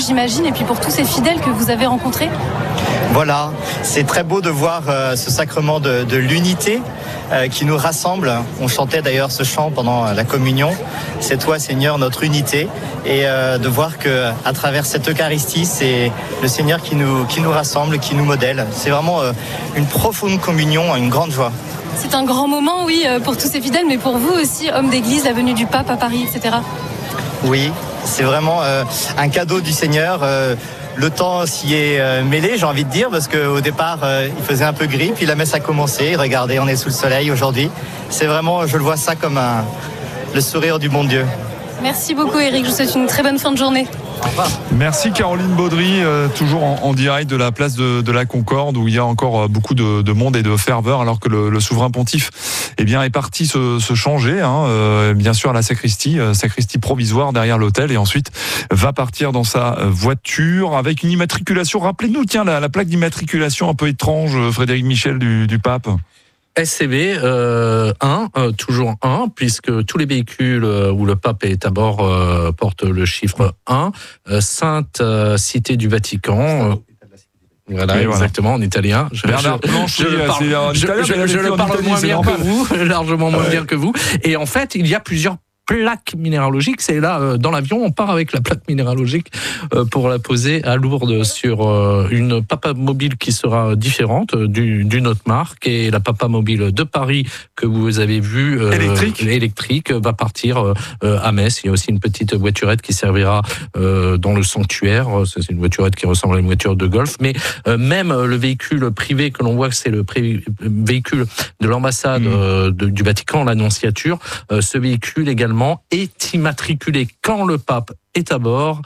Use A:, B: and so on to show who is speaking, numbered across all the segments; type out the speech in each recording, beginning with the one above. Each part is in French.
A: j'imagine, et puis pour tous ces fidèles que vous avez rencontrés.
B: Voilà, c'est très beau de voir ce sacrement de l'unité qui nous rassemble. On chantait d'ailleurs ce chant pendant la communion. C'est toi, Seigneur, notre unité. Et de voir que à travers cette Eucharistie, c'est le Seigneur qui nous rassemble, qui nous modèle. C'est vraiment une profonde communion, une grande joie.
A: C'est un grand moment, oui, pour tous ces fidèles, mais pour vous aussi, homme d'église, la venue du pape à Paris, etc.
B: Oui, c'est vraiment un cadeau du Seigneur. Le temps s'y est mêlé, j'ai envie de dire, parce qu'au départ, il faisait un peu gris, puis la messe a commencé. Regardez, on est sous le soleil aujourd'hui. C'est vraiment, je le vois ça comme le sourire du bon Dieu.
A: Merci beaucoup, Éric. Je vous souhaite une très bonne fin de journée.
B: Au revoir.
C: Merci Caroline Baudry, toujours en direct de la place de la Concorde, où il y a encore beaucoup de monde et de ferveur, alors que le souverain pontife est parti se changer, bien sûr à la sacristie provisoire derrière l'autel, et ensuite va partir dans sa voiture avec une immatriculation. Rappelez-nous, tiens, la plaque d'immatriculation un peu étrange, Frédéric Michel, du pape.
D: SCV 1, toujours 1, puisque tous les véhicules où le pape est à bord portent le chiffre 1. Sainte Cité du Vatican. Voilà, exactement, en italien.
C: Bernard Blanchi, je
D: le parle moins bien que vous, largement moins bien que vous. Et en fait, il y a plusieurs plaque minéralogique. C'est là, dans l'avion, on part avec la plaque minéralogique pour la poser à Lourdes sur une Papa Mobile qui sera différente d'une autre marque. Et la Papa Mobile de Paris que vous avez vue, électrique, va partir à Metz. Il y a aussi une petite voiturette qui servira dans le sanctuaire. C'est une voiturette qui ressemble à une voiture de golf. Mais même le véhicule privé que l'on voit, c'est le véhicule de l'ambassade du Vatican, l'Annonciature. Ce véhicule également est immatriculé quand le pape est à bord,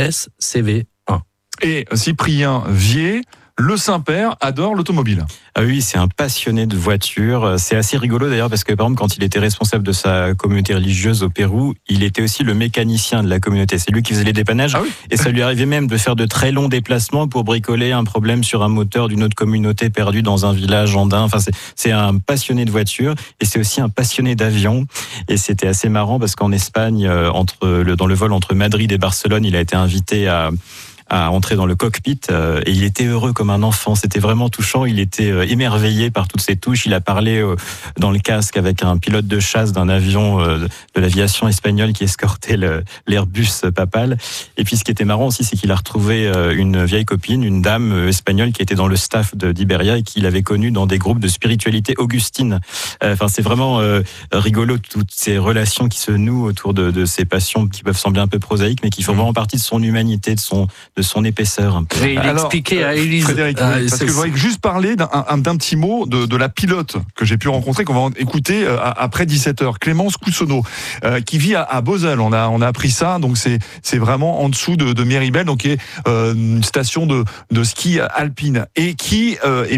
D: SCV 1.
C: Et Cyprien Vier, le Saint-Père, adore l'automobile.
E: Ah oui, c'est un passionné de voitures. C'est assez rigolo d'ailleurs parce que par exemple quand il était responsable de sa communauté religieuse au Pérou, il était aussi le mécanicien de la communauté. C'est lui qui faisait les dépannages. Ah oui. Et ça lui arrivait même de faire de très longs déplacements pour bricoler un problème sur un moteur d'une autre communauté perdue dans un village andin. Enfin, c'est un passionné de voitures et c'est aussi un passionné d'avions. Et c'était assez marrant parce qu'en Espagne, dans le vol entre Madrid et Barcelone, il a été invité à entrer dans le cockpit et il était heureux comme un enfant. C'était vraiment touchant. Il était émerveillé par toutes ces touches. Il a parlé dans le casque avec un pilote de chasse d'un avion de l'aviation espagnole qui escortait l'Airbus papal. Et puis ce qui était marrant aussi, c'est qu'il a retrouvé une vieille copine, une dame espagnole qui était dans le staff d'Iberia et qu'il avait connue dans des groupes de spiritualité augustine. Enfin, c'est vraiment rigolo toutes ces relations qui se nouent autour de ces passions qui peuvent sembler un peu prosaïques, mais qui font vraiment partie de son humanité, de son épaisseur.
D: Et il expliquait à Élise...
C: Frédéric, parce que je voudrais juste parler d'un petit mot de la pilote que j'ai pu rencontrer, qu'on va écouter après 17h, Clémence Coussonneau, qui vit à Bozel. On a appris ça, donc c'est vraiment en dessous de Méribel, donc qui est une station de ski alpine, et qui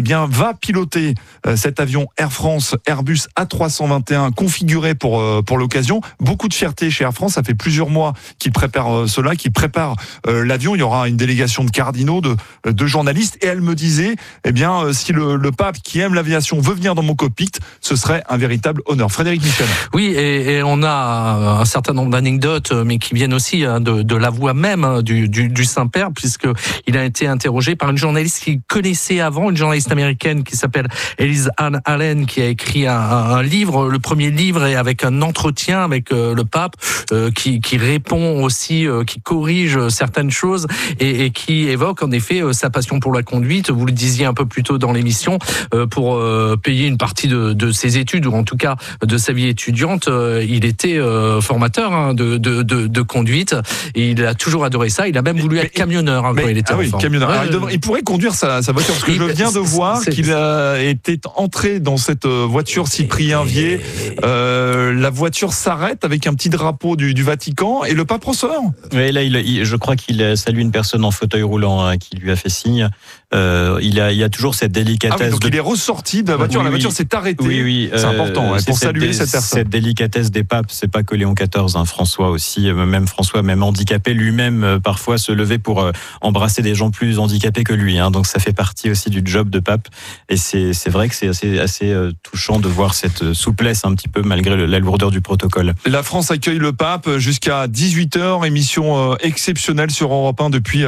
C: va piloter cet avion Air France Airbus A321 configuré pour l'occasion. Beaucoup de fierté chez Air France, ça fait plusieurs mois qu'ils préparent cela, qu'ils préparent l'avion. Il y aura une délégation de cardinaux, de journalistes, et elle me disait, si le pape qui aime l'aviation veut venir dans mon cockpit, ce serait un véritable honneur. Frédéric Michel.
D: Oui, et on a un certain nombre d'anecdotes, mais qui viennent aussi de la voix même du Saint-Père, puisqu'il a été interrogé par une journaliste qu'il connaissait avant, une journaliste américaine qui s'appelle Elise Ann Allen, qui a écrit un livre, le premier livre, et avec un entretien avec le pape, qui répond aussi, qui corrige certaines choses, et qui évoque en effet sa passion pour la conduite. Vous le disiez un peu plus tôt dans l'émission, pour payer une partie de ses études, ou en tout cas de sa vie étudiante, il était formateur de conduite, et il a toujours adoré ça. Il a même voulu être camionneur quand il était enfant.
C: Camionneur. Alors, il pourrait conduire sa voiture, parce que je viens de voir qu'il était entré dans cette voiture Cyprien Vier. La voiture s'arrête avec un petit drapeau du Vatican, et le pape ressort.
E: Oui, là, je crois qu'il salue une personne en fauteuil roulant qui lui a fait signe. Il y a toujours cette délicatesse.
C: Donc il est ressorti de la voiture. La voiture s'est arrêtée.
E: Oui.
C: C'est important pour saluer cette personne.
E: Cette délicatesse des papes, c'est pas que Léon XIV, François aussi, même handicapé lui-même, parfois se lever pour embrasser des gens plus handicapés que lui. Donc ça fait partie aussi du job de pape. Et c'est vrai que c'est assez touchant de voir cette souplesse un petit peu malgré la lourdeur du protocole.
C: La France accueille le pape jusqu'à 18h, émission exceptionnelle sur Europe 1 depuis